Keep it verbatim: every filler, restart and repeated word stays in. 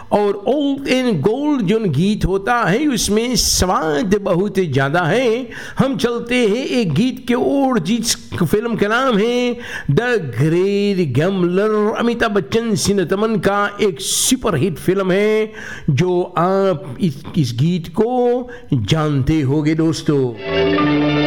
और old in gold जो गीत होता है उसमें स्वाद बहुत ज़्यादा है। हम चलते हैं एक गीत के ओर जिस फिल्म का नाम है the great gambler. Amitabh Bachchan सिने तमन का एक सुपर हिट फिल्म है जो आप इस, इस गीत को जानते होंगे दोस्तों।